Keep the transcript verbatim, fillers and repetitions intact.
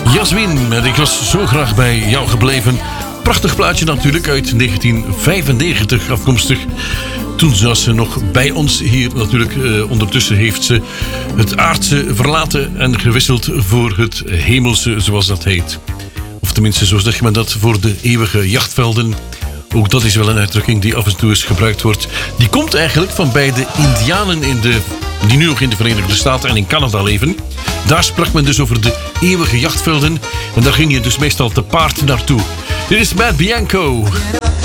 Jasmin, en ik was zo graag bij jou gebleven. Prachtig plaatje natuurlijk, uit negentien vijfennegentig afkomstig. Toen was ze nog bij ons hier natuurlijk. Uh, ondertussen heeft ze het aardse verlaten en gewisseld voor het hemelse, zoals dat heet. Of tenminste, zo zeg je dat, voor de eeuwige jachtvelden. Ook dat is wel een uitdrukking die af en toe eens gebruikt wordt. Die komt eigenlijk van bij de Indianen in de, die nu nog in de Verenigde Staten en in Canada leven. Daar sprak men dus over de eeuwige jachtvelden. En daar ging je dus meestal te paard naartoe. Dit is Matt Bianco.